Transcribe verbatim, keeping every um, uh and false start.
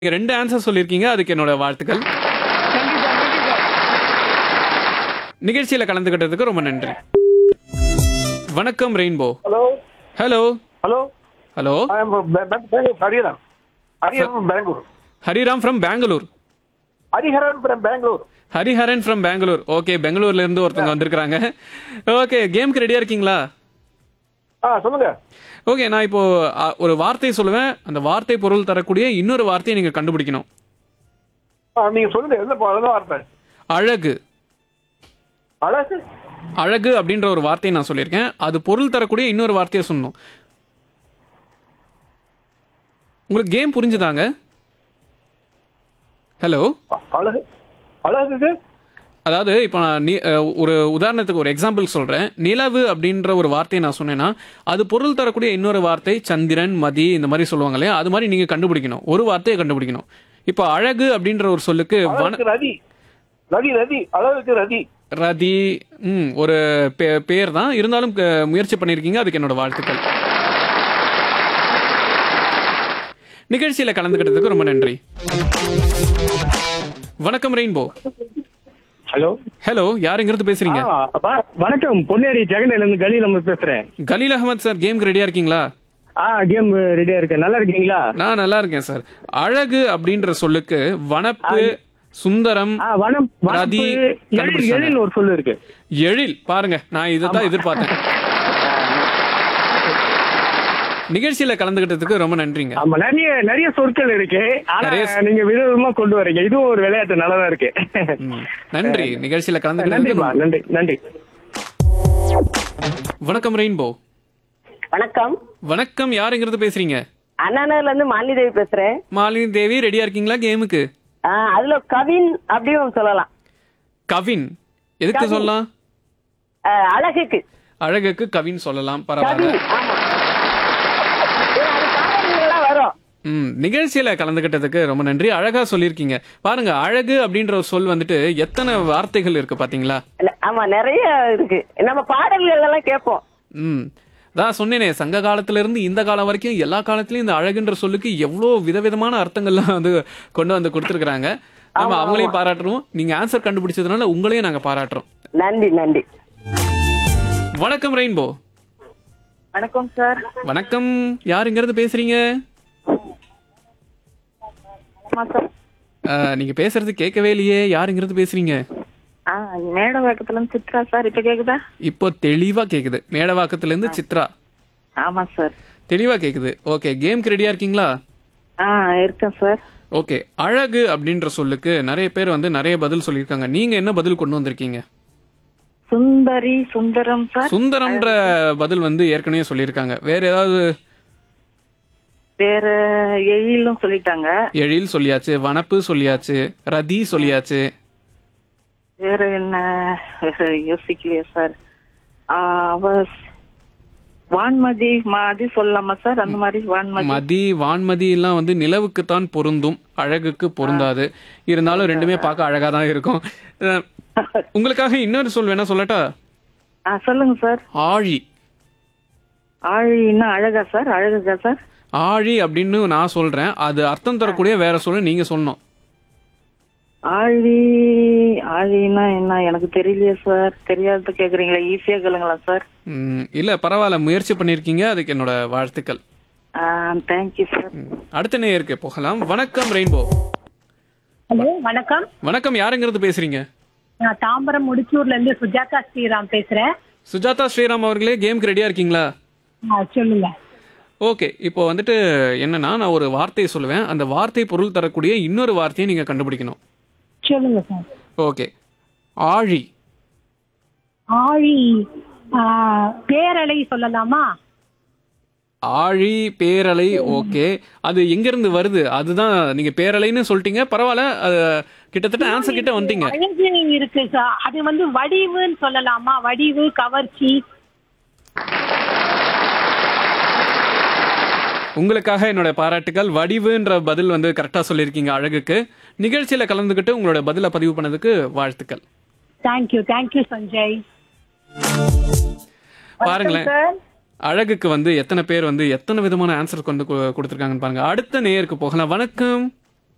நீங்க ரெண்டு ஆன்சர் சொல்லியிருக்கீங்க. அதுக்கு என்னோட வாழ்த்துக்கள். நன்றி சார், நன்றி சார். நிகழ்ச்சியில கலந்துக்கிட்டதுக்கு ரொம்ப நன்றி. வணக்கம் rainbow. Hello hello hello hello I am Bangalore Hariharan Hariharan from Bangalore Hariram from Bangalore. Hariharan from Bangalore Hariharan from Bangalore. Okay, பெங்களூர்ல இருந்து ஒருத்தங்க வந்திருக்காங்க. ஓகே, கேம்க்கு ரெடியா இருக்கீங்களா? ஆ சொல்லுங்க. ஓகே, நான் இப்போ அ, ஒரு வார்த்தை சொல்லுவேன். அந்த வார்த்தை பொருள் தரக்கூடிய இன்னொரு வார்த்தையை நீங்க கண்டுபிடிக்கணும். ஆ நீங்க சொல்லுங்க. எந்த பா- எந்த வார்த்தை? அழகு. அழகு அழகு அப்படின்ற ஒரு வார்த்தையை நான் சொல்லியிருக்கேன். அது பொருள் தரக்கூடிய இன்னொரு வார்த்தையை சொல்லணும். உங்களுக்கு கேம் புரிஞ்சுதாங்க? ஹலோ. அ- அழகு அழகுக்கு அதாவது இப்போ நான் நீ அஹ், ஒரு உதாரணத்துக்கு ஒரு எக்ஸாம்பிள் சொல்கிறேன். நிலவு அப்படின்ற ஒரு வார்த்தையை நான் சொன்னேன்னா அது பொருள் தரக்கூடிய இன்னொரு வார்த்தை சந்திரன், மதி, இந்த மாதிரி சொல்லுவாங்க இல்லையா? அது மாதிரி நீங்கள் கண்டுபிடிக்கணும். ஒரு வார்த்தையை கண்டுபிடிக்கணும். இப்போ அழகு அப்படின்ற ஒரு சொல்லுக்கு வன அழகுக்கு ரதி ரதி ரதி அழகுக்கு ரதி ரதி ம் ஒரு பே- பேர் தான். இருந்தாலும் க- முயற்சி பண்ணியிருக்கீங்க. அதுக்கு என்னோட வாழ்த்துக்கள். நிகழ்ச்சியில் கலந்துக்கிட்டதுக்கு ரொம்ப நன்றி. வணக்கம் ரெயின்போ. ஹலோ ஹலோ, யாருங்கிறது பேசுறீங்க? ஆ, வ- வணக்கம். பொன்னேரி ஜெகன்ல இருந்து கலி நம்ம பேசுறேன். கலீல் அகமது சார், கேம்க்கு ரெடியா இருக்கீங்களா? ஆ கேம் ரெடியா இருக்கேன். நல்லா இருக்கீங்களா? நான் நல்லா இருக்கேன் சார். அழகு அப்படின்ற சொல்லுக்கு வனப்பு, சுந்தரம், ஆ வனம் வனப்பு, ரதி எழில் கண்டுபிடிச்சாங்க. எழில் ஒரு சொல்லு இருக்கு. எழில். பாருங்க, நான் இதை தான் எதிர்பார்த்தேன். நிகழ்ச்சியில கலந்துகிட்டதுக்கு ரொம்ப நன்றிங்க. ஆமா, நிறைய நிறைய சொற்கள் இருக்கு. ஆனா நிறைய- நீங்க விதவிதமா கொண்டு வரீங்க. இதுவும் ஒரு விளையாட்டு நல்லதா இருக்கு. ம், நன்றி. நிகழ்ச்சியில நன்றிமா, கலந்துக்கிட்டதுக்கு நன்றி நன்றி. வணக்கம் ரெயின்போ. வணக்கம். வணக்கம், யாருங்கிறது பேசுறீங்க? அண்ணாநகர்ல இருந்து மாலினி தேவி பேசுறேன். மாலினி தேவி, ரெடியா இருக்கீங்களா கேமுக்கு? ஆ, அதுல கவின் அப்படின்னு சொல்லலாம். கவின். எதுக்கு கவின். சொல்லலாம்? ஆ, அழகுக்கு அழகுக்கு கவின் சொல்லலாம். கவின். பரவாயில்ல. ஆமா. ஏன்னா, அது பாடல்கள்லாம் வரும். ம், நிகழ்ச்சியில கலந்துகிட்டதுக்கு ரொம்ப நன்றி. அழகா சொல்லியிருக்கீங்க. பாருங்க, அழகு அப்படின்ற ஒரு சொல் வந்துட்டு எத்தனை வார்த்தைகள் இருக்கு பாத்தீங்களா? இல்ல, ஆமா, நிறைய இருக்கு. நம்ம பாடல்கள் எல்லாம் கேட்போம். ம், தான் சொன்னேனே, சங்க காலத்துல இருந்து இந்த காலம் வரைக்கும் எல்லா காலத்திலயும் இந்த அழகுன்ற சொல்லுக்கு எவ்வளோ விதவிதமான அர்த்தங்கள்லாம் வந்து கொண்டு வந்து கொடுத்துருக்காங்க. நம்ம அவங்களையும் பாராட்டுறோம். நீங்க ஆன்சர் கண்டுபிடிச்சதுனால உங்களையும் நாங்க பாராட்டுறோம். நன்றி நன்றி. வணக்கம் ரெயின்போ. வணக்கம் சார். வணக்கம், யாருங்கிறது பேசுறீங்க? அஹ், நீங்க பேசுறது கேட்கவே இல்லையே. யாருங்கிறது பேசுறீங்க? மேடவாக்கத்துல இருந்து சித்ரா சார். இப்ப கேக்குதா? இப்போ தெளிவா கேக்குது. மேடவாக்கத்துல இருந்து சித்ரா. ஆமா சார். தெளிவா கேக்குது. ஓகே, கேம்க்கு ரெடியா இருக்கீங்களா? ஆ, இருக்கேன் சார். ஓகே, அழகு அப்படின்ற சொல்லுக்கு நிறைய பேர் வந்து நிறைய பதில் சொல்லியிருக்காங்க. நீங்க என்ன பதில் கொண்டு வந்திருக்கீங்க? சுந்தரி, சுந்தரம் சார். சுந்தரம்ன்ற பதில் வந்து ஏற்கனவே சொல்லியிருக்காங்க. வேற ஏதாவது? வேற எழிலும் சொல்லிட்டாங்க. எழில் சொல்லியாச்சு, வனப்பு சொல்லியாச்சு, ரதி சொல்லியாச்சு. வேற என்ன? வேற யோசிக்கலையா சார்? ஆ, அவ வான்மதி மாதிரி சொல்லலாமா சார்? அந்த மாதிரி வான்மதி. மதி, வான்மதி எல்லாம் வந்து நிலவுக்கு தான் பொருந்தும், அழகுக்கு பொருந்தாது. இருந்தாலும் ரெண்டுமே பார்க்க அழகா தான் இருக்கும். அஹ், உங்களுக்காக இன்னொரு சொல் வேணா சொல்லட்டா? ஆ, சொல்லுங்க சார். ஆழி. ஆழின்னா அழகா சார்? அழகா சார்? ஆழி அப்படின்னு நான் சொல்றேன். அது அர்த்தம் தரக்கூடிய வேற சொல்ல நீங்க சொல்லணும். ஆழி ஆழின்னா என்ன? எனக்கு தெரியலையே சார். தெரியாத கேக்குறீங்களா? ஈஸியா கேளுங்களா சார்? ம், இல்ல பரவாயில்ல, முயற்சி பண்ணிருக்கீங்க. அதுக்கு என்னோட வாழ்த்துக்கள். Thank you sir. ம், அடுத்த நேயருக்கு போகலாம். வணக்கம் ரெயின்போ. ஹலோ, வணக்கம். வணக்கம், யாருங்கிறது பேசுறீங்க? நான் தாம்பரம் முடிச்சூர்ல இருந்து சுஜாதா ஸ்ரீராம் பேசுறேன். சுஜாதா ஸ்ரீராம் அவர்களே, கேம்க்கு ரெடியா இருக்கீங்களா? ஆ, சொல்லுங்க. ஓகே, இப்போ வந்துட்டு என்னன்னா, நான் ஒரு வார்த்தையை சொல்லுவேன். அந்த வார்த்தை பொருள் தரக்கூடிய இன்னொரு வார்த்தையை நீங்க கண்டுபிடிக்கணும். சொல்லுங்க சார். ஓகே, ஆழி. ஆழி. ஆ, பேரலை சொல்லலாமா? ஆழி, பேரலை. ஓகே, அது எங்க இருந்து வருது? அதுதான் நீங்க பேரலைன்னு சொல்லிட்டீங்க. பரவாயில்ல, அது கிட்டத்தட்ட ஆன்சர் கிட்ட வந்துட்டீங்க. அழகு இருக்கு சார். அது வந்து வடிவுன்னு சொல்லலாமா? வடிவு, கவர்ச்சி. உங்களுக்காக என்னோட பாராட்டுகள். வடிவுன்ற பதில் வந்து கரெக்டா சொல்லியிருக்கீங்க அழகுக்கு. நிகழ்ச்சியில கலந்துக்கிட்டு உங்களோட பதிலை பதிவு பண்ணதுக்கு வாழ்த்துக்கள். Thank you thank you Sanjay. பாருங்களேன், அழகுக்கு வந்து எத்தனை பேர் வந்து எத்தனை விதமான ஆன்சர் கொண்டு கு- கொடுத்திருக்காங்கன்னு பாருங்க. அடுத்த நேயருக்கு போகலாம். வணக்கம்.